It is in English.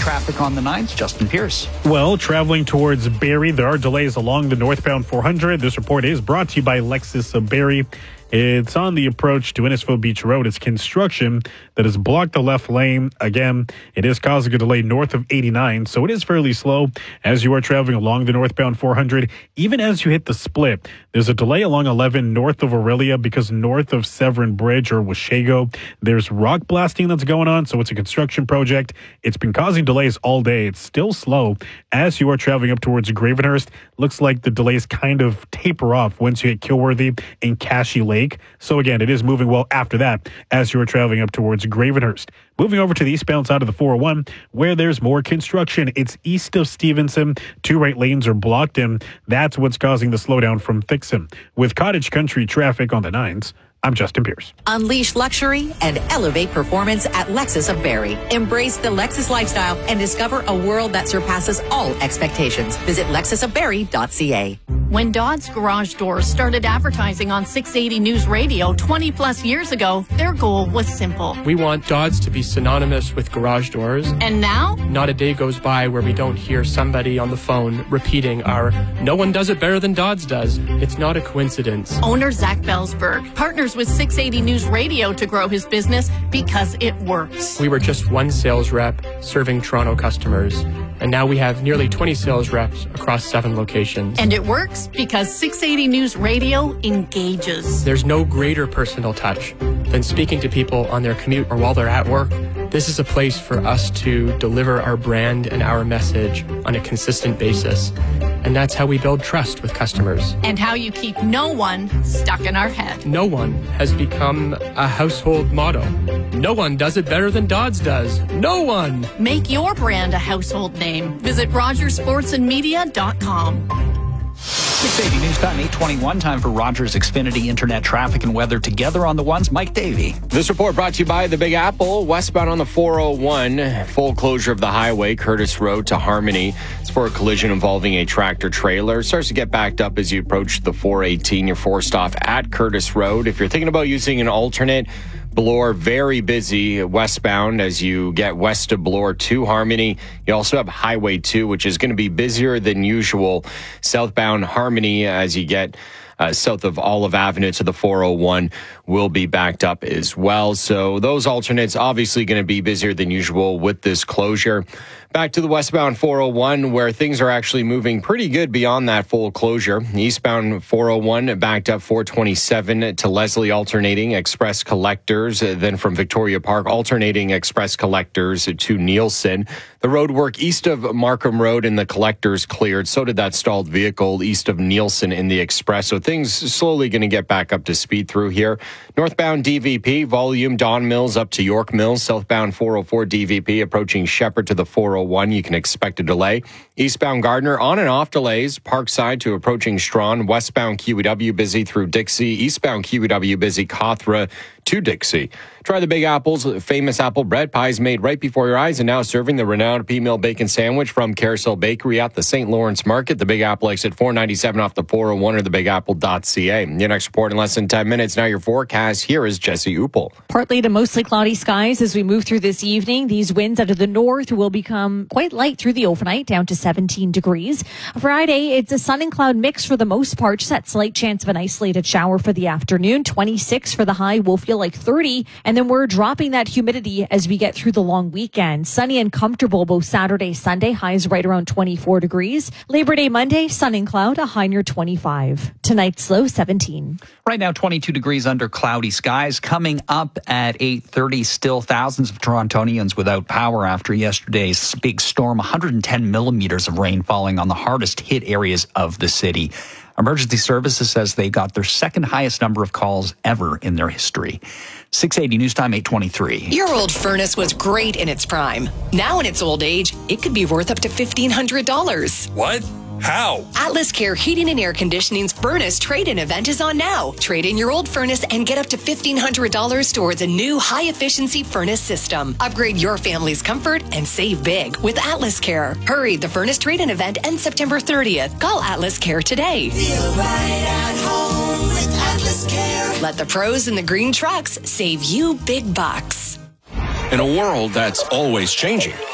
traffic on the 9s. Justin Pierce. Well, traveling towards Barrie, there are delays along the northbound 400. This report is brought to you by Lexus of Barrie. It's on the approach to Innisfil Beach Road. It's construction that has blocked the left lane. Again, it is causing a delay north of 89, so it is fairly slow as you are traveling along the northbound 400. Even as you hit the split, there's a delay along 11 north of Aurelia because north of Severn Bridge or Washago, there's rock blasting that's going on, so it's a construction project. It's been causing delays all day. It's still slow as you are traveling up towards Gravenhurst. Looks like the delays kind of taper off once you hit Kilworthy and Cashy Lake. So again, it is moving well after that as you are traveling up towards Gravenhurst. Moving over to the eastbound side of the 401 where there's more construction. It's east of Stevenson. 2 right lanes are blocked and that's what's causing the slowdown from Thixon. With Cottage Country traffic on the 9s, I'm Justin Pierce. Unleash luxury and elevate performance at Lexus of Barrie. Embrace the Lexus lifestyle and discover a world that surpasses all expectations. Visit lexusofbarrie.ca. When Dodds Garage Doors started advertising on 680 News Radio 20 plus years ago, their goal was simple. We want Dodds to be synonymous with garage doors. And now? Not a day goes by where we don't hear somebody on the phone repeating our "no one does it better than Dodds does." It's not a coincidence. Owner Zach Belsberg partners with 680 News Radio to grow his business because it works. We were just one sales rep serving Toronto customers, and now we have nearly 20 sales reps across 7 locations. And it works because 680 News Radio engages. There's no greater personal touch than speaking to people on their commute or while they're at work. This is a place for us to deliver our brand and our message on a consistent basis. And that's how we build trust with customers. And how you keep no one stuck in our head. No one has become a household motto. No one does it better than Dodds does. No one! Make your brand a household name. Visit RogersSportsandMedia.com. 680 News Time, 8:21. Time for Rogers Xfinity Internet traffic and weather together on the ones. Mike Davey. This report brought to you by the Big Apple. Westbound on the 401, full closure of the highway, Curtis Road to Harmony. It's for a collision involving a tractor trailer. It starts to get backed up as you approach the 418. You're forced off at Curtis Road. If you're thinking about using an alternate, Bloor, very busy westbound as you get west of Bloor to Harmony. You also have Highway 2, which is going to be busier than usual. Southbound Harmony as you get south of Olive Avenue to the 401 will be backed up as well. So those alternates obviously going to be busier than usual with this closure. Back to the westbound 401 where things are actually moving pretty good beyond that full closure. Eastbound 401 backed up 427 to Leslie alternating Express Collectors. Then from Victoria Park alternating Express Collectors to Nielsen. The road work east of Markham Road and the Collectors cleared. So did that stalled vehicle east of Nielsen in the Express. So things slowly going to get back up to speed through here. Northbound DVP, volume Don Mills up to York Mills. Southbound 404 DVP approaching Shepherd to the 401. You can expect a delay. Eastbound Gardner on and off delays. Parkside to approaching Strawn. Westbound QEW busy through Dixie. Eastbound QEW busy Cawthra to Dixie. Try the Big Apple's famous apple bread pies made right before your eyes and now serving the renowned P-Mill Bacon Sandwich from Carousel Bakery at the St. Lawrence Market. The Big Apple exit 497 off the 401 or thebigapple.ca. Your next report in less than 10 minutes. Now your forecast. Here is Jesse Uppel. Partly to mostly cloudy skies as we move through this evening. These winds out of the north will become quite light through the overnight, down to 17 degrees. Friday, it's a sun and cloud mix for the most part. Just that slight chance of an isolated shower for the afternoon. 26 for the high. Will feel like 30. And then we're dropping that humidity as we get through the long weekend. Sunny and comfortable both Saturday, Sunday. Highs right around 24 degrees. Labor Day, Monday, sun and cloud, a high near 25. Tonight's low 17. Right now, 22 degrees under cloudy skies. Coming up at 8:30, still thousands of Torontonians without power after yesterday's big storm. 110 millimeters of rain falling on the hardest hit areas of the city. Emergency Services says they got their second highest number of calls ever in their history. 680 News Time, 8:23. Your old furnace was great in its prime. Now in its old age, it could be worth up to $1,500. What? How? Atlas Care Heating and Air Conditioning's furnace trade-in event is on now. Trade in your old furnace and get up to $1,500 towards a new high-efficiency furnace system. Upgrade your family's comfort and save big with Atlas Care. Hurry, the furnace trade-in event ends September 30th. Call Atlas Care today. Feel right at home with Atlas Care. Let the pros in the green trucks save you big bucks. In a world that's always changing,